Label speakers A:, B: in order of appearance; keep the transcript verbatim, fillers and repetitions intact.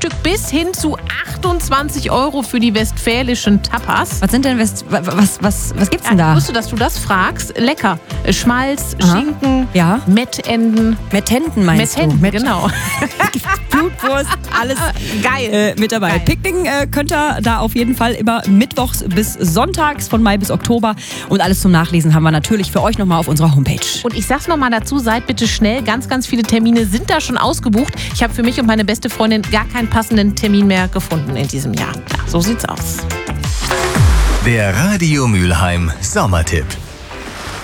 A: Stück bis hin zu achtundzwanzig Euro für die westfälischen Tapas.
B: Was sind denn West... Was, was, was gibt's denn da?
A: Ich wusste, dass du das fragst. Lecker. Schmalz,
B: Aha.
A: Schinken,
B: Ja.
A: Mettenden.
B: Mettenten meinst
A: Mettenten,
B: du? Met-
A: genau.
B: Blutwurst, alles
A: Geil.
B: äh, mit dabei.
A: Geil.
B: Picknicken äh, könnt ihr da auf jeden Fall immer mittwochs bis sonntags von Mai bis Oktober. Und alles zum Nachlesen haben wir natürlich für euch nochmal auf unserer Homepage.
A: Und ich sag's nochmal dazu, seid bitte schnell. Ganz, ganz viele Termine sind da schon ausgebucht. Ich habe für mich und meine beste Freundin gar keinen passenden Termin mehr gefunden in diesem Jahr. Ja, so sieht's aus.
C: Der Radio Mülheim Sommertipp.